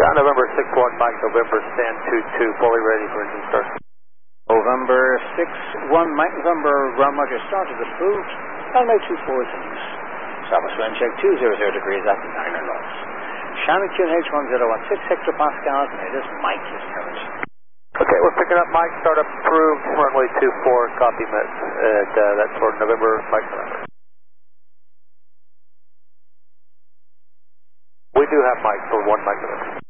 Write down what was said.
November 6-1, Mike, November stand 2-2, fully ready for engine start. November 6-1, Mike, November, ground motor started, approved. Runway 24 things. Surface wind check 200 degrees at 9 knots. Shannon QNH 1016 hectopascals, and it is Mike is current. Okay, we're picking up Mike, startup approved, runway 24, copy Met, that's for November, Mike, November. We do have Mike for 1 Mike, November.